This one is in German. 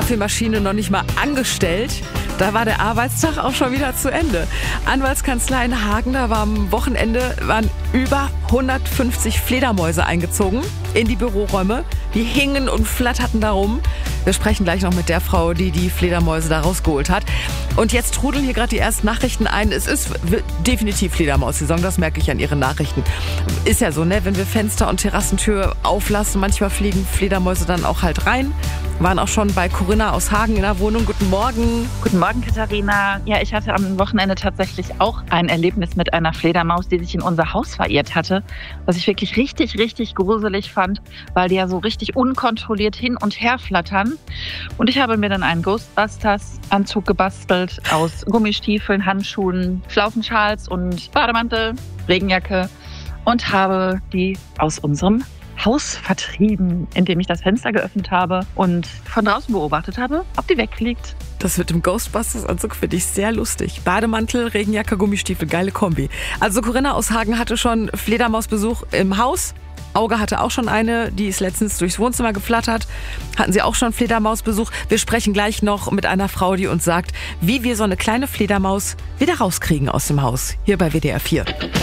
Kaffeemaschine noch nicht mal angestellt. Da war der Arbeitstag auch schon wieder zu Ende. Anwaltskanzlei in Hagen, da war am Wochenende über 150 Fledermäuse eingezogen in die Büroräume. Die hingen und flatterten da rum. Wir sprechen gleich noch mit der Frau, die die Fledermäuse da rausgeholt hat. Und jetzt trudeln hier gerade die ersten Nachrichten ein. Es ist definitiv Fledermaus-Saison, das merke ich an Ihren Nachrichten. Ist ja so, ne? Wenn wir Fenster und Terrassentür auflassen, manchmal fliegen Fledermäuse dann auch halt rein. Waren auch schon bei Corinna aus Hagen in der Wohnung. Guten Morgen. Guten Morgen, Katharina. Ja, ich hatte am Wochenende tatsächlich auch ein Erlebnis mit einer Fledermaus, die sich in unser Haus verirrt hatte. Was ich wirklich richtig, richtig gruselig fand, weil die ja so richtig unkontrolliert hin und her flattern. Und ich habe mir dann einen Ghostbusters-Anzug gebastelt aus Gummistiefeln, Handschuhen, Schlaufenschals und Bademantel, Regenjacke und habe die aus unserem Haus vertrieben, indem ich das Fenster geöffnet habe und von draußen beobachtet habe, ob die wegfliegt. Das mit dem Ghostbusters-Anzug finde ich sehr lustig. Bademantel, Regenjacke, Gummistiefel, geile Kombi. Also Corinna aus Hagen hatte schon Fledermausbesuch im Haus. Auge hatte auch schon eine, die ist letztens durchs Wohnzimmer geflattert. Hatten Sie auch schon Fledermausbesuch? Wir sprechen gleich noch mit einer Frau, die uns sagt, wie wir so eine kleine Fledermaus wieder rauskriegen aus dem Haus. Hier bei WDR 4.